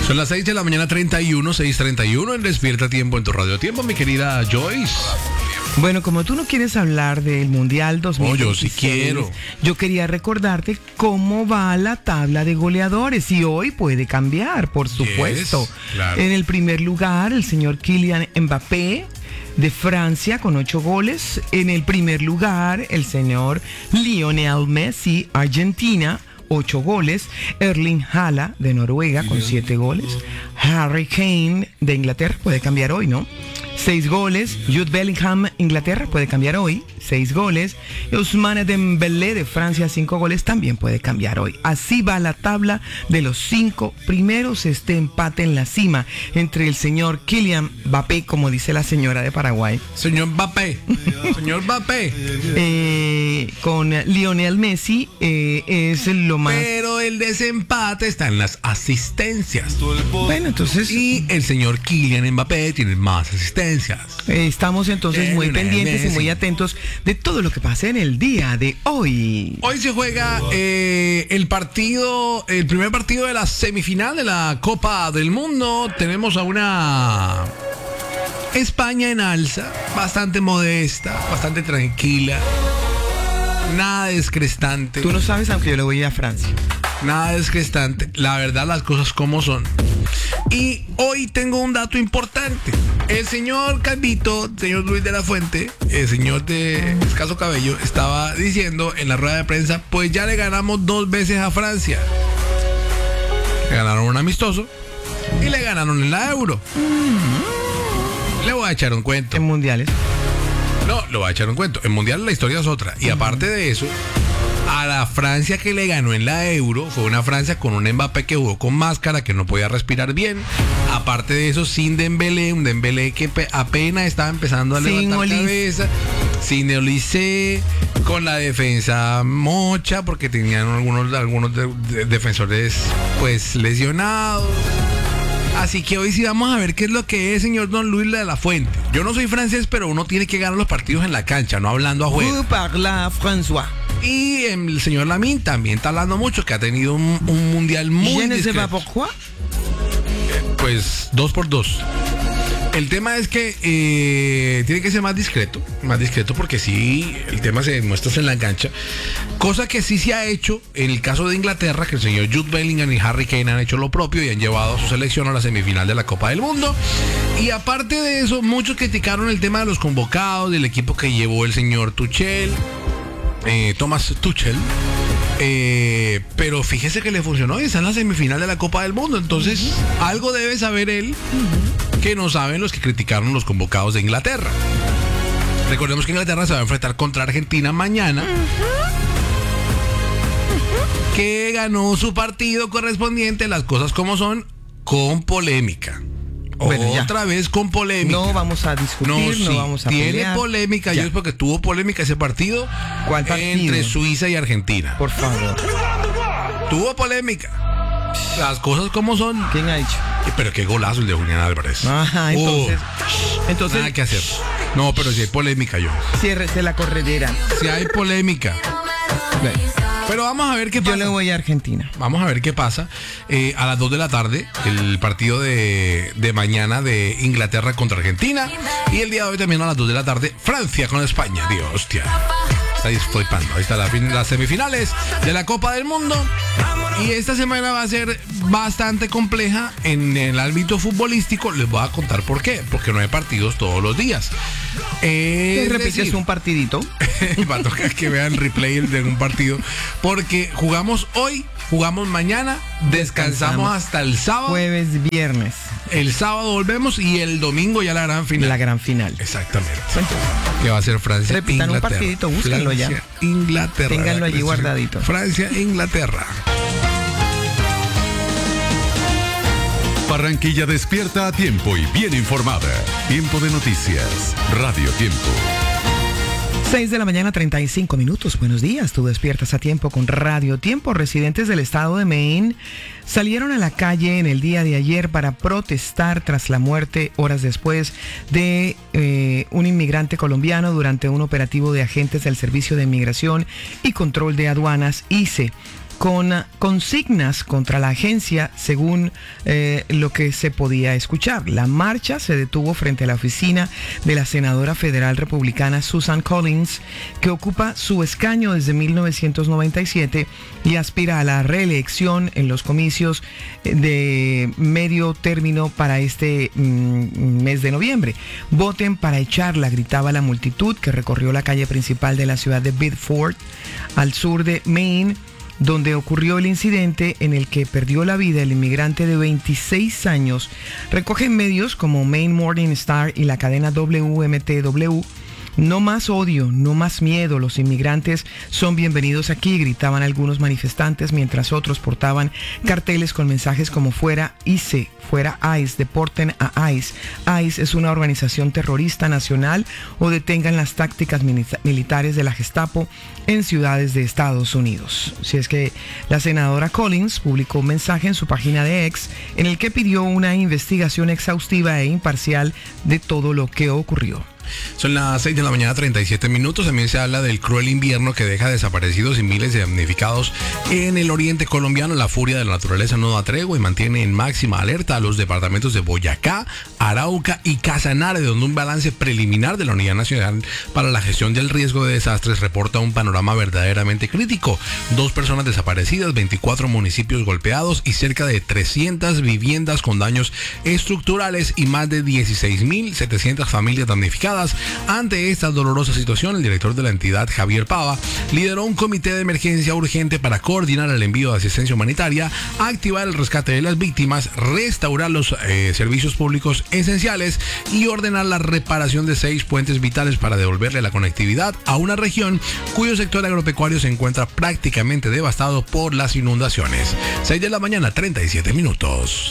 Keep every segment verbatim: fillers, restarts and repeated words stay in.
Son las seis de la mañana, treinta y uno, seis treinta y uno en Despierta Tiempo en tu Radio Tiempo, mi querida Joyce. Bueno, como tú no quieres hablar del Mundial dos mil veintiséis, oh, yo sí quiero. Yo quería recordarte cómo va la tabla de goleadores y hoy puede cambiar, por supuesto. Yes, claro. En el primer lugar, el señor Kylian Mbappé de Francia con ocho goles. En el primer lugar, el señor Lionel Messi, Argentina, ocho goles. Erling Haaland de Noruega con siete goles. Harry Kane de Inglaterra, puede cambiar hoy, ¿no? Seis goles. Jude Bellingham, Inglaterra, puede cambiar hoy. Seis goles. Ousmane Dembélé de Francia, cinco goles, también puede cambiar hoy. Así va la tabla de los cinco primeros. Este empate en la cima entre el señor Kylian Mbappé, como dice la señora de Paraguay. Señor Mbappé. Señor Mbappé. Eh, con Lionel Messi eh, es lo más... Pero el desempate está en las asistencias. Bueno, entonces... Y el señor Kylian Mbappé tiene más asistencias. Eh, estamos entonces muy Lionel pendientes Messi. y muy atentos de todo lo que pase en el día de hoy. Hoy se juega eh, el partido, el primer partido de la semifinal de la Copa del Mundo. Tenemos a una España en alza, bastante modesta, bastante tranquila, nada descrestante. Tú no sabes, aunque yo le voy a ir a Francia. Nada descrestante, la verdad, las cosas como son. Y hoy tengo un dato importante. El señor Calvito, el señor Luis de la Fuente, el señor de escaso cabello, estaba diciendo en la rueda de prensa, pues ya le ganamos dos veces a Francia. Le ganaron un amistoso y le ganaron en la Euro. Le voy a echar un cuento. En mundiales. No, le voy a echar un cuento. En mundial la historia es otra. Y aparte de eso, a la Francia que le ganó en la Euro fue una Francia con un Mbappé que jugó con máscara, que no podía respirar bien. Aparte de eso, sin Dembélé, un Dembélé que apenas estaba empezando a Sin levantar Olise. cabeza, sin Olise, con la defensa mocha, porque tenían algunos, algunos de, de, defensores pues lesionados. Así que hoy sí vamos a ver qué es lo que es, señor Don Luis de la Fuente. Yo no soy francés, pero uno tiene que ganar los partidos en la cancha, no hablando a juego. Vous parlez François. Y el señor Lamine también está hablando mucho, que ha tenido un, un mundial muy Je ne sais discreto. pas pourquoi. Pues dos por dos. El tema es que eh, tiene que ser más discreto, más discreto porque sí, el tema se demuestra en la cancha. Cosa que sí se ha hecho en el caso de Inglaterra, que el señor Jude Bellingham y Harry Kane han hecho lo propio y han llevado a su selección a la semifinal de la Copa del Mundo. Y aparte de eso, muchos criticaron el tema de los convocados, del equipo que llevó el señor Tuchel, eh, Thomas Tuchel. Eh, pero fíjese que le funcionó y está en la semifinal de la Copa del Mundo. Entonces, uh-huh. algo debe saber él uh-huh. que no saben los que criticaron los convocados de Inglaterra. Recordemos que Inglaterra se va a enfrentar contra Argentina mañana, uh-huh. Uh-huh. que ganó su partido correspondiente, las cosas como son, con polémica. Bueno, otra ya. vez con polémica. No vamos a discutir, no, sí, no vamos a tiene pelear. Tiene polémica, ya. yo es porque tuvo polémica ese partido. ¿Cuál partido? Entre Suiza y Argentina. Por favor. Tuvo polémica. Las cosas como son. ¿Quién ha dicho? Pero qué golazo el de Julián Álvarez. Ajá, entonces. Oh, entonces nada que hacer. No, pero si hay polémica, yo. Ciérrese la corredera. Si hay polémica. Bueno. Pero vamos a ver qué pasa. Yo le voy a Argentina. Vamos a ver qué pasa. Eh, a las dos de la tarde, el partido de, de mañana de Inglaterra contra Argentina. Y el día de hoy también a las dos de la tarde, Francia con España. Dios, hostia. Está disfrutando. Ahí está la, las semifinales de la Copa del Mundo. Y esta semana va a ser bastante compleja en el ámbito futbolístico. Les voy a contar por qué. Porque no hay partidos todos los días. Eh, ¿Te repites un partidito? Va a tocar que vean replay de un partido. Porque jugamos hoy, jugamos mañana, descansamos, descansamos hasta el sábado. Jueves, viernes. El sábado volvemos y el domingo ya la gran final. La gran final. Exactamente. Que va a ser Francia. Repitan Inglaterra. un partidito, búsquenlo ya. Francia, Inglaterra. Ténganlo allí guardadito. Francia, Inglaterra. Barranquilla despierta a tiempo y bien informada. Tiempo de noticias. Radio Tiempo. seis de la mañana, treinta y cinco minutos. Buenos días, tú despiertas a tiempo con Radio Tiempo. Residentes del estado de Maine salieron a la calle en el día de ayer para protestar tras la muerte, horas después, de eh, un inmigrante colombiano durante un operativo de agentes del Servicio de Inmigración y Control de Aduanas, I C E. con consignas contra la agencia, según eh, lo que se podía escuchar. La marcha se detuvo frente a la oficina de la senadora federal republicana Susan Collins, que ocupa su escaño desde mil novecientos noventa y siete y aspira a la reelección en los comicios de medio término para este mm, mes de noviembre. Voten para echarla, gritaba la multitud que recorrió la calle principal de la ciudad de Biddeford, al sur de Maine, donde ocurrió el incidente en el que perdió la vida el inmigrante de veintiséis años. Recogen medios como Maine Morning Star y la cadena W M T W. No más odio, no más miedo, los inmigrantes son bienvenidos aquí, gritaban algunos manifestantes, mientras otros portaban carteles con mensajes como fuera I C E, fuera ICE, deporten a ICE. ICE es una organización terrorista nacional, o detengan las tácticas militares de la Gestapo en ciudades de Estados Unidos. Si es que la senadora Collins publicó un mensaje en su página de X en el que pidió una investigación exhaustiva e imparcial de todo lo que ocurrió. Son las seis de la mañana, treinta y siete minutos. También se habla del cruel invierno que deja desaparecidos y miles de damnificados en el oriente colombiano. La furia de la naturaleza no da tregua y mantiene en máxima alerta a los departamentos de Boyacá, Arauca y Casanare, donde un balance preliminar de la Unidad Nacional para la Gestión del Riesgo de Desastres reporta un panorama verdaderamente crítico. Dos personas desaparecidas, veinticuatro municipios golpeados y cerca de trescientas viviendas con daños estructurales y más de dieciséis mil setecientas familias damnificadas. Ante esta dolorosa situación, el director de la entidad, Javier Pava, lideró un comité de emergencia urgente para coordinar el envío de asistencia humanitaria, activar el rescate de las víctimas, restaurar los eh, servicios públicos esenciales y ordenar la reparación de seis puentes vitales para devolverle la conectividad a una región cuyo sector agropecuario se encuentra prácticamente devastado por las inundaciones. seis de la mañana, treinta y siete minutos.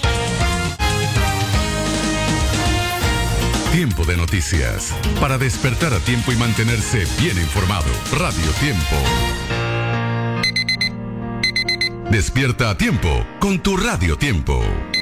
Tiempo de noticias. Para despertar a tiempo y mantenerse bien informado. Radio Tiempo. Despierta a tiempo con tu Radio Tiempo.